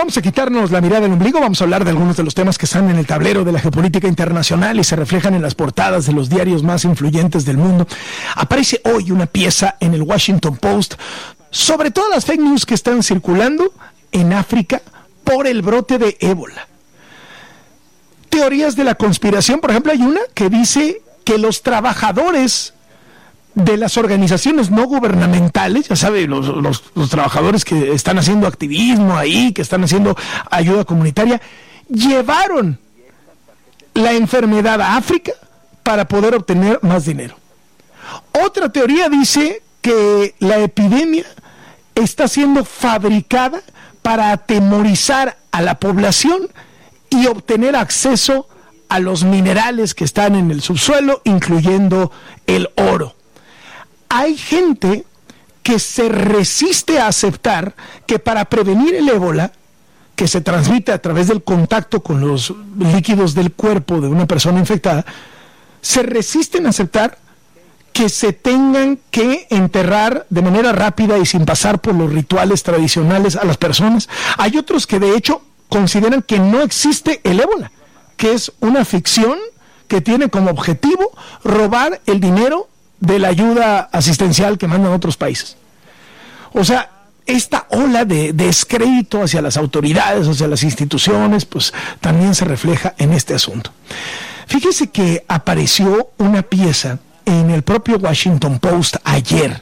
vamos a quitarnos la mirada del ombligo, vamos a hablar de algunos de los temas que están en el tablero de la geopolítica internacional y se reflejan en las portadas de los diarios más influyentes del mundo. Aparece hoy una pieza en el Washington Post sobre todas las fake news que están circulando en África por el brote de ébola. Teorías de la conspiración, por ejemplo, hay una que dice que los trabajadores de las organizaciones no gubernamentales, ya sabe, los trabajadores que están haciendo activismo ahí, que están haciendo ayuda comunitaria, llevaron la enfermedad a África para poder obtener más dinero. Otra teoría dice que la epidemia está siendo fabricada para atemorizar a la población y obtener acceso a los minerales que están en el subsuelo, incluyendo el oro. Hay gente que se resiste a aceptar que para prevenir el ébola, que se transmite a través del contacto con los líquidos del cuerpo de una persona infectada, se resisten a aceptar que se tengan que enterrar de manera rápida y sin pasar por los rituales tradicionales a las personas. Hay otros que de hecho consideran que no existe el ébola, que es una ficción que tiene como objetivo robar el dinero de la ayuda asistencial que mandan otros países. O sea, esta ola de descrédito hacia las autoridades, hacia las instituciones, pues también se refleja en este asunto. Fíjese que apareció una pieza en el propio Washington Post ayer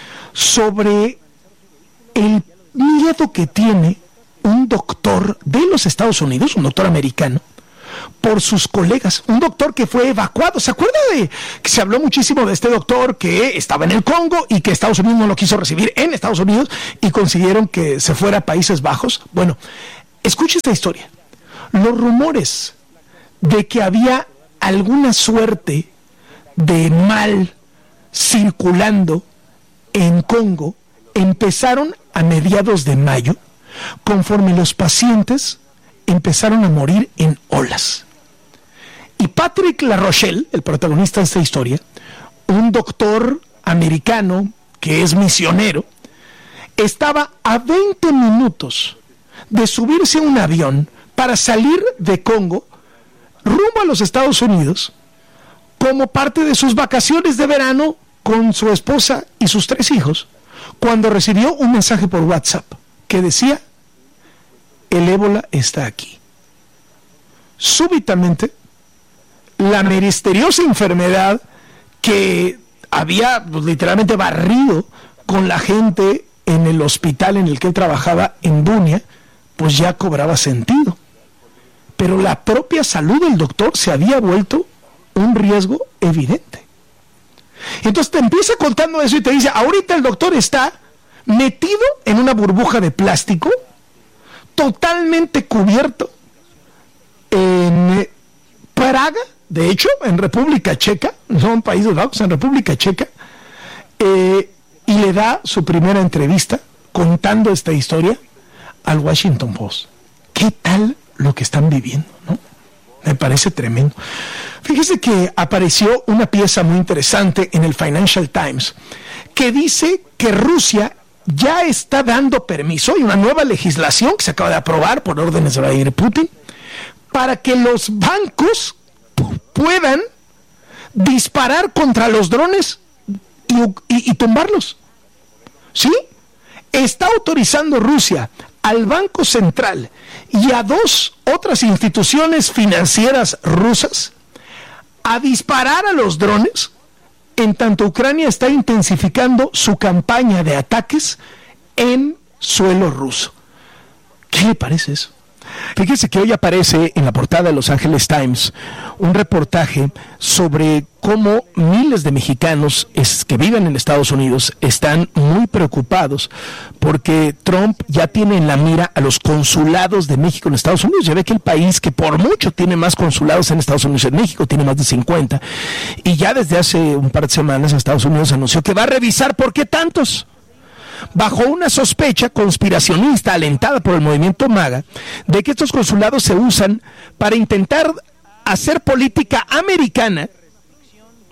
sobre el miedo que tiene un doctor de los Estados Unidos, un doctor americano, por sus colegas, un doctor que fue evacuado. ¿Se acuerda de que se habló muchísimo de este doctor que estaba en el Congo y que Estados Unidos no lo quiso recibir en Estados Unidos y consiguieron que se fuera a Países Bajos? Bueno, escuche esta historia. Los rumores de que había alguna suerte de mal circulando en Congo empezaron a mediados de mayo, conforme los pacientes empezaron a morir en olas. Y Patrick LaRochelle, el protagonista de esta historia, un doctor americano que es misionero, estaba a 20 minutos de subirse a un avión para salir de Congo rumbo a los Estados Unidos como parte de sus vacaciones de verano con su esposa y sus 3 hijos, cuando recibió un mensaje por WhatsApp que decía: el ébola está aquí. Súbitamente, la misteriosa enfermedad que había literalmente barrido con la gente en el hospital en el que él trabajaba en Bunia, pues ya cobraba sentido. Pero la propia salud del doctor se había vuelto un riesgo evidente. Entonces te empieza contando eso y te dice: ahorita el doctor está metido en una burbuja de plástico, totalmente cubierto en Praga, de hecho, en República Checa, no en Países Bajos, en República Checa, y le da su primera entrevista contando esta historia al Washington Post. ¿Qué tal lo que están viviendo, no? Me parece tremendo. Fíjese que apareció una pieza muy interesante en el Financial Times que dice que Rusia ya está dando permiso, y una nueva legislación que se acaba de aprobar por órdenes de Vladimir Putin, para que los bancos puedan disparar contra los drones y tumbarlos. ¿Sí? Está autorizando Rusia al Banco Central y a 2 otras instituciones financieras rusas a disparar a los drones, en tanto Ucrania está intensificando su campaña de ataques en suelo ruso. ¿Qué le parece eso? Fíjese que hoy aparece en la portada de Los Angeles Times un reportaje sobre cómo miles de mexicanos que viven en Estados Unidos están muy preocupados porque Trump ya tiene en la mira a los consulados de México en Estados Unidos. Ya ve que el país que por mucho tiene más consulados en Estados Unidos en México tiene más de 50, y ya desde hace un par de semanas Estados Unidos anunció que va a revisar por qué tantos, bajo una sospecha conspiracionista alentada por el movimiento MAGA de que estos consulados se usan para intentar hacer política americana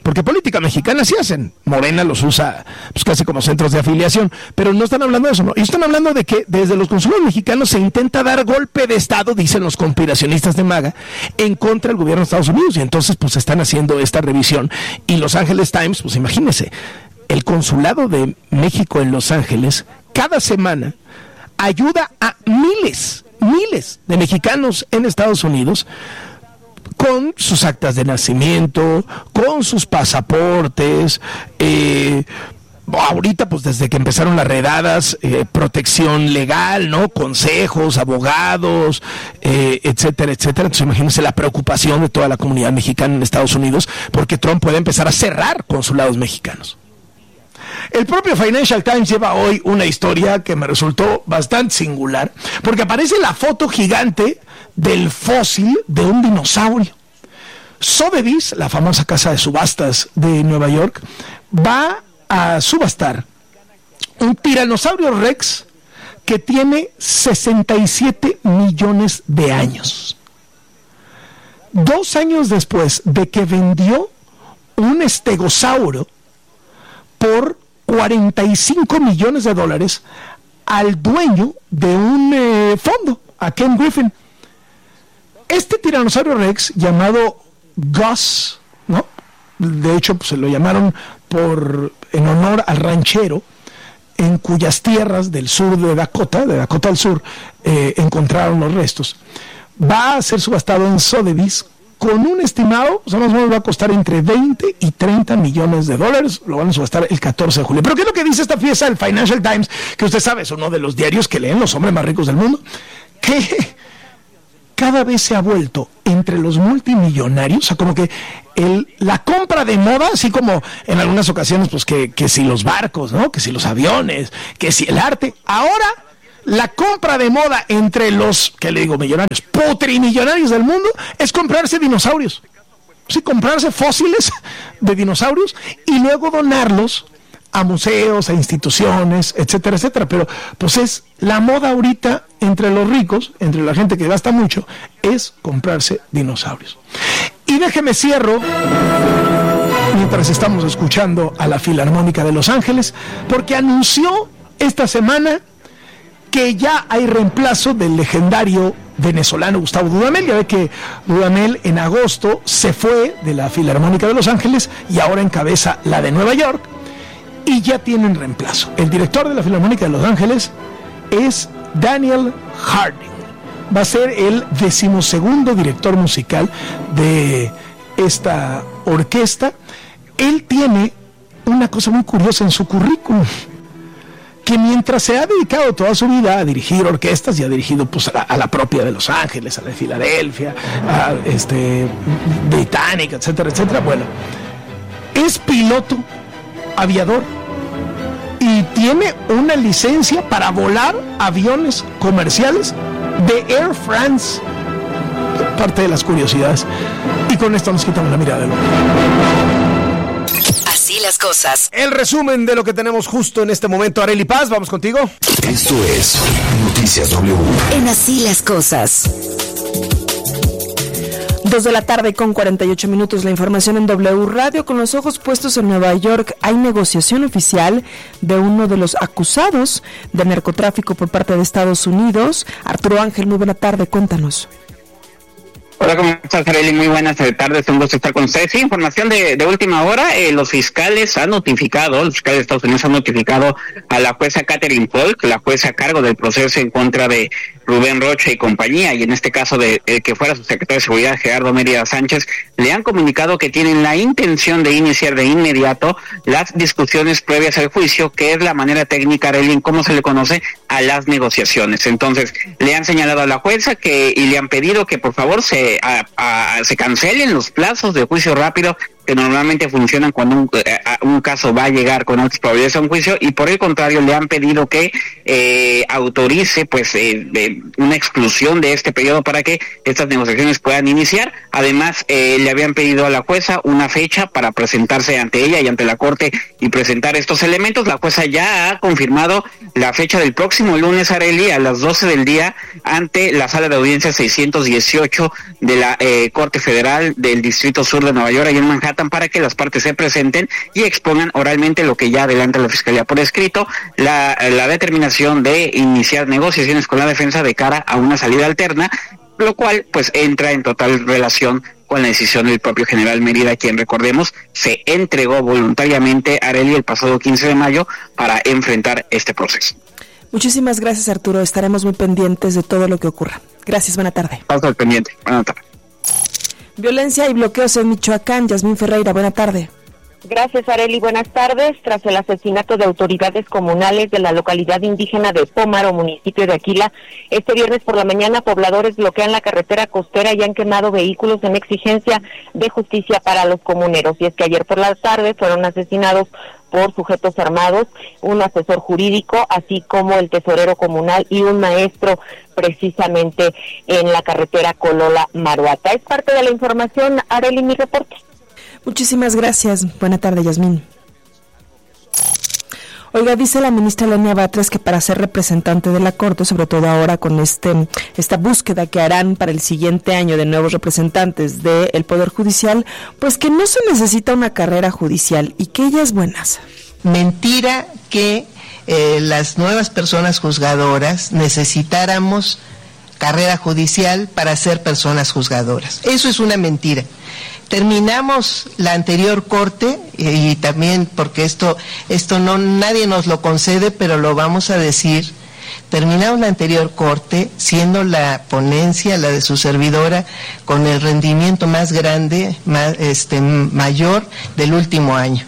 porque política mexicana sí hacen. Morena los usa pues casi como centros de afiliación, pero no están hablando de eso, ¿no? Y están hablando de que desde los consulados mexicanos se intenta dar golpe de Estado, dicen los conspiracionistas de MAGA, en contra del gobierno de Estados Unidos, y entonces pues están haciendo esta revisión. Y Los Angeles Times, pues imagínense, el consulado de México en Los Ángeles cada semana ayuda a miles de mexicanos en Estados Unidos con sus actas de nacimiento, con sus pasaportes, ahorita pues desde que empezaron las redadas, protección legal, ¿no? Consejos, abogados, etcétera, etcétera. Entonces imagínense la preocupación de toda la comunidad mexicana en Estados Unidos porque Trump puede empezar a cerrar consulados mexicanos. El propio Financial Times lleva hoy una historia que me resultó bastante singular, porque aparece la foto gigante del fósil de un dinosaurio. Sotheby's, la famosa casa de subastas de Nueva York, va a subastar un tiranosaurio Rex que tiene 67 millones de años. 2 años después de que vendió un estegosauro por $45 millones al dueño de un fondo, a Ken Griffin. Este tiranosaurio Rex, llamado Gus, ¿no? De hecho, pues, se lo llamaron en honor al ranchero en cuyas tierras del sur de Dakota del Sur, encontraron los restos. Va a ser subastado en Sotheby's con un estimado, más o menos va a costar entre 20 y 30 millones de dólares. Lo van a subastar el 14 de julio. Pero ¿qué es lo que dice esta pieza del Financial Times? Que usted sabe, es uno de los diarios que leen los hombres más ricos del mundo. Que cada vez se ha vuelto entre los multimillonarios, o sea, como que la compra de moda, así como en algunas ocasiones, pues que si los barcos, ¿no? Que si los aviones, que si el arte. Ahora, la compra de moda entre los, ¿qué le digo? Millonarios, putrimillonarios del mundo, es comprarse dinosaurios. Sí, comprarse fósiles de dinosaurios y luego donarlos a museos, a instituciones, etcétera, etcétera. Pero pues es la moda ahorita entre los ricos, entre la gente que gasta mucho, es comprarse dinosaurios. Y déjeme cierro mientras estamos escuchando a la Filarmónica de Los Ángeles, porque anunció esta semana que ya hay reemplazo del legendario venezolano Gustavo Dudamel. Ya ve que Dudamel en agosto se fue de la Filarmónica de Los Ángeles y ahora encabeza la de Nueva York, y ya tienen reemplazo. El director de la Filarmónica de Los Ángeles es Daniel Harding. Va a ser el 12º director musical de esta orquesta. Él tiene una cosa muy curiosa en su currículum, que mientras se ha dedicado toda su vida a dirigir orquestas, y ha dirigido pues a la propia de Los Ángeles, a la de Filadelfia, a Británica, etcétera, etcétera. Bueno, es piloto aviador y tiene una licencia para volar aviones comerciales de Air France. Parte de las curiosidades. Y con esto nos quitamos la mirada del hombre. Así las cosas. El resumen de lo que tenemos justo en este momento. Arely Paz, vamos contigo. Esto es Noticias W. En Así las cosas. 2:48 p.m. La información en W Radio. Con los ojos puestos en Nueva York, hay negociación oficial de uno de los acusados de narcotráfico por parte de Estados Unidos. Arturo Ángel, muy buena tarde, cuéntanos. Hola, ¿cómo estás, Arely? Muy buenas tardes, un gusto estar con ustedes. Sí, información de última hora. Los fiscales de Estados Unidos han notificado a la jueza Catherine Polk, la jueza a cargo del proceso en contra de Rubén Rocha y compañía, y en este caso de que fuera su secretario de Seguridad, Gerardo Mérida Sánchez, le han comunicado que tienen la intención de iniciar de inmediato las discusiones previas al juicio, que es la manera técnica, Arely, en cómo se le conoce a las negociaciones. Entonces, le han señalado a la jueza y le han pedido que por favor se cancelen los plazos de juicio rápido que normalmente funcionan cuando un caso va a llegar con altas probabilidades a un juicio, y por el contrario le han pedido que autorice una exclusión de este periodo para que estas negociaciones puedan iniciar. Además, le habían pedido a la jueza una fecha para presentarse ante ella y ante la corte y presentar estos elementos. La jueza ya ha confirmado la fecha del próximo lunes, Arely, a las 12 del día ante la sala de audiencia 618 de la Corte Federal del Distrito Sur de Nueva York, ahí en Manhattan, mandatan para que las partes se presenten y expongan oralmente lo que ya adelanta la Fiscalía por escrito, la determinación de iniciar negociaciones con la defensa de cara a una salida alterna, lo cual pues entra en total relación con la decisión del propio general Mérida, quien, recordemos, se entregó voluntariamente a Arely el pasado 15 de mayo para enfrentar este proceso. Muchísimas gracias, Arturo. Estaremos muy pendientes de todo lo que ocurra. Gracias, buena tarde. Paso al pendiente. Buena tarde. Violencia y bloqueos en Michoacán. Yasmín Ferreira, buena tarde. Gracias, Arely. Buenas tardes. Tras el asesinato de autoridades comunales de la localidad indígena de Pómaro, municipio de Aquila, este viernes por la mañana, pobladores bloquean la carretera costera y han quemado vehículos en exigencia de justicia para los comuneros. Y es que ayer por la tarde fueron asesinados por sujetos armados, un asesor jurídico, así como el tesorero comunal y un maestro, precisamente en la carretera Colola-Maruata. Es parte de la información, Arely, mi reporte. Muchísimas gracias. Buena tarde, Yasmín. Oiga, dice la ministra Lenia Batres que para ser representante de la Corte, sobre todo ahora con esta búsqueda que harán para el siguiente año de nuevos representantes del Poder Judicial, pues que no se necesita una carrera judicial y que ella es buenas. Mentira que las nuevas personas juzgadoras necesitáramos carrera judicial para ser personas juzgadoras. Eso es una mentira. Terminamos la anterior corte y también porque esto no nadie nos lo concede, pero lo vamos a decir. Terminamos la anterior corte siendo la ponencia, la de su servidora, con el rendimiento más grande, mayor del último año.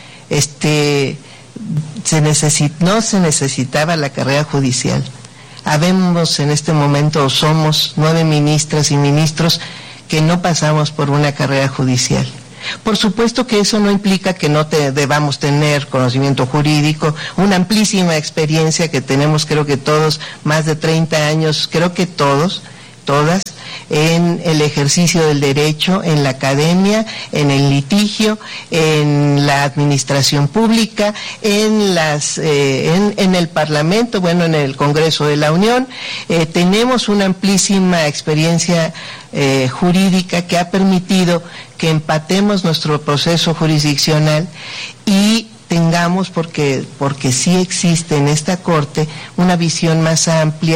No se necesitaba la carrera judicial. Habemos en este momento, somos 9 ministras y ministros que no pasamos por una carrera judicial. Por supuesto que eso no implica que no debamos tener conocimiento jurídico, una amplísima experiencia que tenemos, creo que todos, más de 30 años, creo que todas, en el ejercicio del derecho, en la academia, en el litigio, en la administración pública, en el Parlamento, bueno, en el Congreso de la Unión. Tenemos una amplísima experiencia jurídica que ha permitido que empatemos nuestro proceso jurisdiccional y tengamos, porque sí existe en esta Corte, una visión más amplia.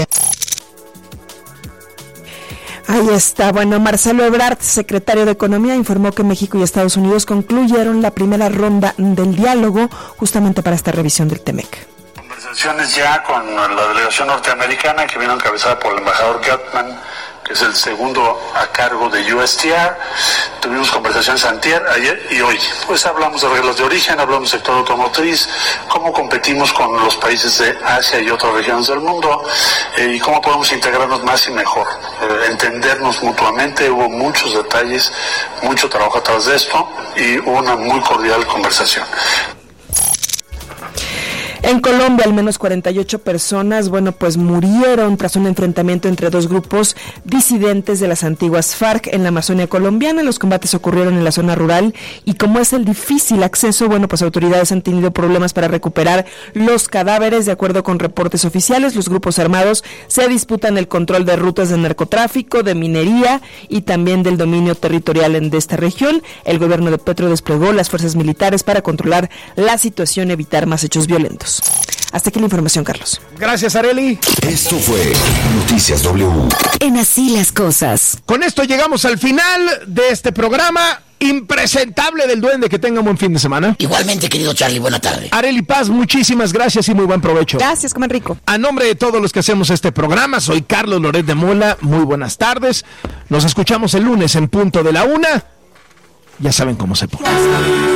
Ahí está. Bueno, Marcelo Ebrard, secretario de Economía, informó que México y Estados Unidos concluyeron la primera ronda del diálogo justamente para esta revisión del TEMEC. Conversaciones ya con la delegación norteamericana que vino encabezada por el embajador Gutman, que es el segundo a cargo de USTR. Tuvimos conversaciones antier, ayer y hoy. Pues hablamos de reglas de origen, hablamos del sector automotriz, cómo competimos con los países de Asia y otras regiones del mundo, y cómo podemos integrarnos más y mejor, entendernos mutuamente. Hubo muchos detalles, mucho trabajo atrás de esto y hubo una muy cordial conversación. En Colombia, al menos 48 personas, murieron tras un enfrentamiento entre dos grupos disidentes de las antiguas FARC en la Amazonía colombiana. Los combates ocurrieron en la zona rural y como es el difícil acceso, autoridades han tenido problemas para recuperar los cadáveres. De acuerdo con reportes oficiales, los grupos armados se disputan el control de rutas de narcotráfico, de minería y también del dominio territorial de esta región. El gobierno de Petro desplegó las fuerzas militares para controlar la situación y evitar más hechos violentos. Hasta aquí la información, Carlos. Gracias, Arely. Esto fue Noticias W. En Así las Cosas. Con esto llegamos al final de este programa impresentable del Duende. Que tenga un buen fin de semana. Igualmente, querido Charlie, buena tarde. Arely Paz, muchísimas gracias y muy buen provecho. Gracias, coman rico. A nombre de todos los que hacemos este programa, soy Carlos Loret de Mola. Muy buenas tardes. Nos escuchamos el lunes en punto de la 1. Ya saben cómo se pone.